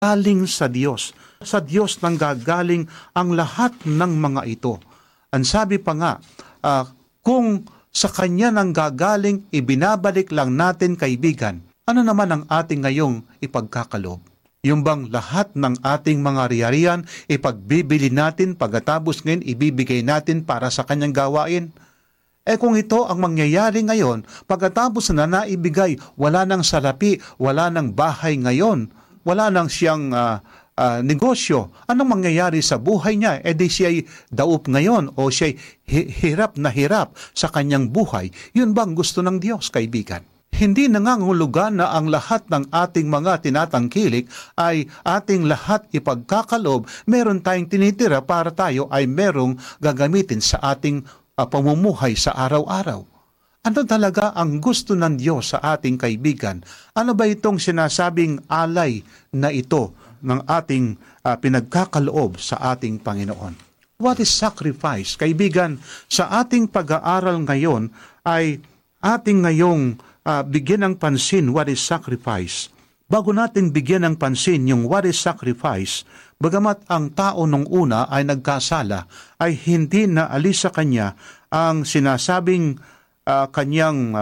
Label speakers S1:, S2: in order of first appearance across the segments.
S1: galing sa Diyos. Sa Diyos nanggagaling ang lahat ng mga ito. Ang sabi pa nga, kung sa Kanya nanggagaling, ibinabalik lang natin, kaibigan. Ano naman ang ating ngayong ipagkakaloob? Yung bang lahat ng ating mga ari-arian ipagbibili natin, pagkatapos ngayon ibibigay natin para sa Kanyang gawain? Kung ito ang mangyayari ngayon, pagkatapos na naibigay, wala nang salapi, wala nang bahay ngayon, wala nang siyang negosyo, anong mangyayari sa buhay niya? Di siya'y daup ngayon o siya'y hirap na hirap sa kanyang buhay. Yun bang gusto ng Diyos, kaibigan? Hindi nangangahulugan na ang lahat ng ating mga tinatangkilik ay ating lahat ipagkakaloob, meron tayong tinitira para tayo ay merong gagamitin sa ating pamumuhay sa araw-araw. Ano talaga ang gusto ng Diyos sa ating kaibigan? Ano ba itong sinasabing alay na ito ng ating pinagkakaloob sa ating Panginoon? What is sacrifice? Kaibigan, sa ating pag-aaral ngayon ay ating ngayong bigyan ng pansin what is sacrifice. Bago natin bigyan ng pansin yung what is sacrifice, bagamat ang tao nung una ay nagkasala, ay hindi naalis sa kanya ang sinasabing kanyang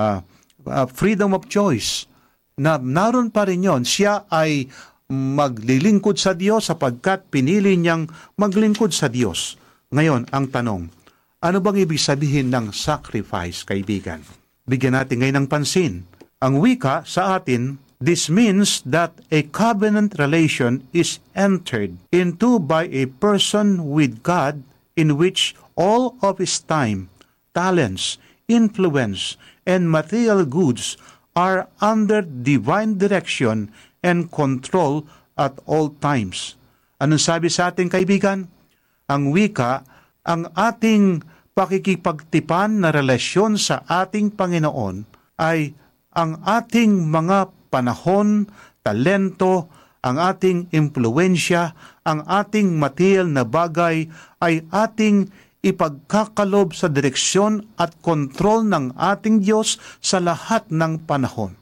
S1: freedom of choice, na naroon pa rin yun. Siya ay maglilingkod sa Diyos sapagkat pinili niyang maglingkod sa Diyos. Ngayon, ang tanong, ano bang ibig sabihin ng sacrifice, kaibigan? Bigyan natin ngayon ng pansin. Ang wika sa atin, this means that a covenant relation is entered into by a person with God in which all of his time, talents, influence, and material goods are under divine direction and control at all times. Anong sabi sa ating kaibigan? Ang wika, ang ating pakikipagtipan na relasyon sa ating Panginoon ay ang ating mga panahon, talento, ang ating impluensya, ang ating material na bagay ay ating ipagkakalob sa direksyon at kontrol ng ating Diyos sa lahat ng panahon.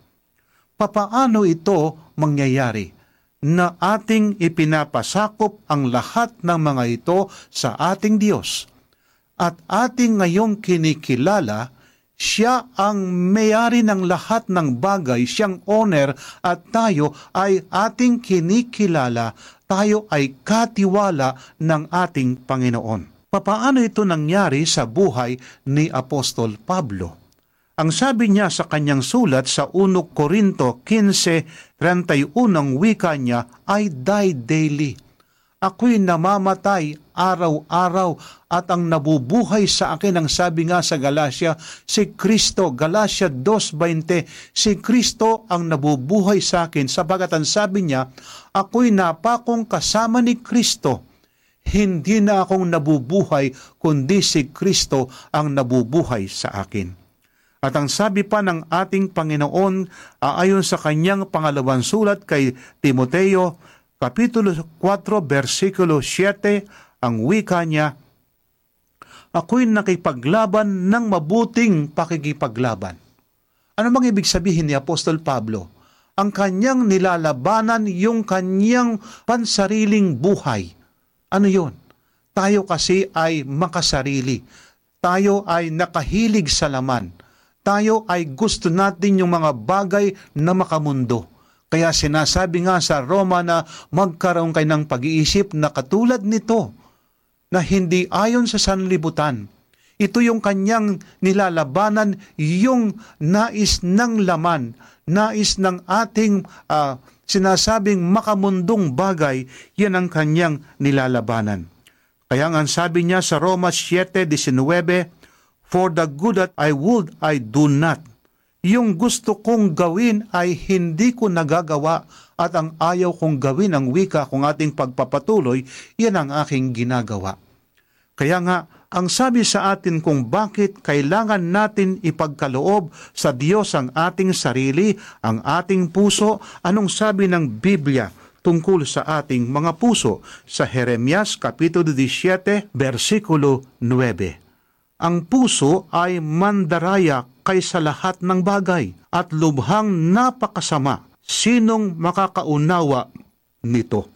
S1: Papaano ito mangyayari na ating ipinapasakop ang lahat ng mga ito sa ating Diyos? At ating ngayong kinikilala, siya ang may-ari ng lahat ng bagay, siyang owner, at tayo ay ating kinikilala, tayo ay katiwala ng ating Panginoon. Papaano ito nangyari sa buhay ni Apostol Pablo? Ang sabi niya sa kanyang sulat sa 1 Corinto 15:31, wika niya, I die daily. Ako'y namamatay araw-araw at ang nabubuhay sa akin, ang sabi nga sa Galacia, si Kristo. Galacia 2:20, si Kristo ang nabubuhay sa akin, sapagat ang sabi niya, ako'y napakong kasama ni Kristo. Hindi na akong nabubuhay, kundi si Kristo ang nabubuhay sa akin. At ang sabi pa ng ating Panginoon, ayon sa kanyang pangalawang sulat kay Timoteo, Kapitulo 4, versikulo 7, ang wika niya, ako'y nakipaglaban ng mabuting pakikipaglaban. Ano bang ibig sabihin ni Apostol Pablo? Ang kanyang nilalabanan yung kanyang pansariling buhay. Ano yon? Tayo kasi ay makasarili. Tayo ay nakahilig sa laman. Tayo ay gusto natin yung mga bagay na makamundo. Kaya sinasabi nga sa Roma na magkaroon kayo ng pag-iisip na katulad nito, na hindi ayon sa sanlibutan. Ito yung kanyang nilalabanan, yung nais ng laman, nais ng ating sinasabing makamundong bagay, yan ang kanyang nilalabanan. Kaya nga sabi niya sa Roma 7:19, for the good that I would, I do not. Yung gusto kong gawin ay hindi ko nagagawa, at ang ayaw kong gawin, ang wika kung ating pagpapatuloy, yan ang aking ginagawa. Kaya nga, ang sabi sa atin kung bakit kailangan natin ipagkaloob sa Diyos ang ating sarili, ang ating puso, anong sabi ng Biblia tungkol sa ating mga puso? Sa Jeremias Kapitulo 17, versikulo 9. Ang puso ay mandaraya kaysa lahat ng bagay at lubhang napakasama. Sinong makakaunawa nito.